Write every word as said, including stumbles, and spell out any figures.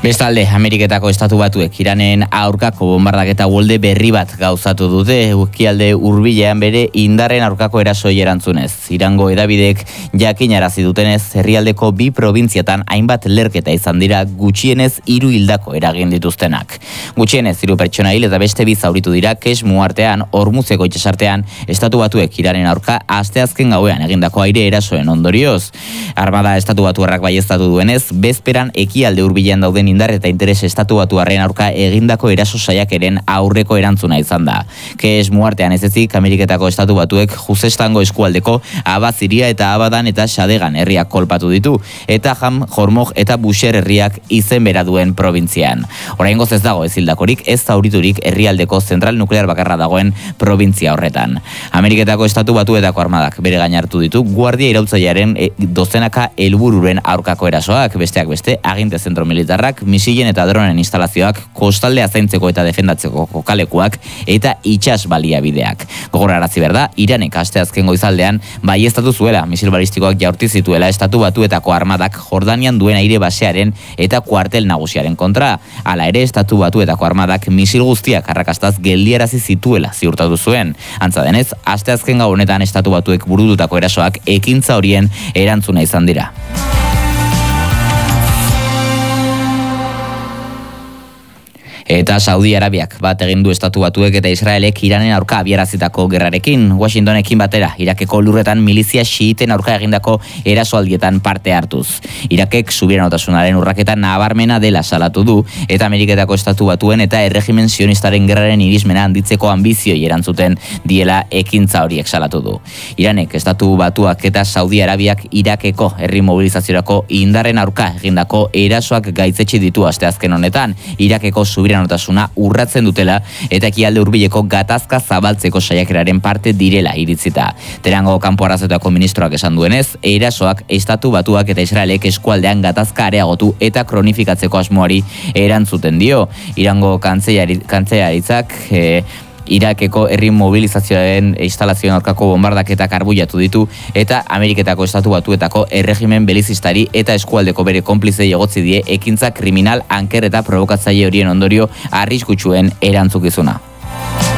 Bestalde, Ameriketako Estatu Batuek Iranen aurkako bombardaketa uholde berri bat gauzatu dute, ekialde hurbilean bere indarren aurkako erasoi erantzunez. Irango hedabideek jakinarazi dutenez, herrialdeko bi probintziatan hainbat lerketa izan dira gutxienez hiru hildako eragin dituztenak. Gutxienez hiru pertsona hil eta beste bi zauritu dira Kesmu artean, Hormuzeko itsasartean, Estatu Batuek Iranen aurka asteazken gauean egindako aire erasoen ondorioz. Armada Estatu Batuarrak baieztatu duenez, bezperan ekialde hurbilean dauden indar eta interes Estatu Batuarren aurka egindako eraso saiakeren aurreko erantzuna izan da. Kesmu artean ez ezik, Ameriketako Estatu Batuek Juzestango eskualdeko Abaziria eta Abadan eta Xadegan herriak kolpatu ditu, eta Ham, Hormog eta Busher herriak izen bera duen probintzian. Oraingoz ez dago ezildakorik, ez zauriturik herrialdeko zentral nuklear bakarra dagoen probintzia horretan. Ameriketako Estatu Batuetako armadak bere gain hartu ditu guardia iraultzailearen e, dozenaka helbururen aurkako erasoak, besteak beste aginte zentro militarrak, misilen eta dronen instalazioak, kostaldea zaintzeko eta defendatzeko kokalekuak eta itsas baliabideak. Gogorarazi berda, Iranek asteazken goizaldean baieztatu zuela misil balistikoak jaurti zituela Estatu Batuetako armadak Jordanian duen aire basearen eta kuartel nagusiaren kontra. Hala ere, Estatu Batuetako armadak misil guztiak arrakastaz geldiarazi zituela ziurtatu zuen. Antza denez, asteazken gau honetan Estatu Batuek burututako erasoak ekintza horien erantzuna izan dira. Eta Saudi Arabiak bat egin du Estatu Batuek eta Israelek Iranen aurka abiarazitako gerrarekin. Washingtonekin batera, Irakeko lurretan milizia xiiten aurka egindako erasoaldietan parte hartuz. Irakek subiranotasunaren urraketa nabarmena dela salatu du, eta Ameriketako Estatu Batuen eta erregimen sionistaren gerraren irismena handitzeko anbizioi erantzuten diela ekintza horiek salatu du. Iranek, Estatu Batuak eta Saudi Arabiak Irakeko herri mobilizaziorako indarren aurka egindako erasoak gaitzetsi ditu asteazken honetan, Irakeko subiranotasunaren notasuna urratzen dutela eta ekialde hurbileko gatazka zabaltzeko saiakeraren parte direla iritzita. Terango kanpo arazoetako ministroak esan duenez, erasoak Estatu Batuak eta Israelek eskualdean gatazka areagotu eta kronifikatzeko asmoari erantzuten dio. Irango kantzilaritzak e, Irakeko herri mobilizazioaren instalazioen aurkako bombardaketak arbuiatu ditu eta Ameriketako Estatu Batuetako erregimen belizistari eta eskualdeko bere konplizei egotzi die ekintza kriminal, anker eta provokatzaile horien ondorio arriskutsuen erantzukizuna.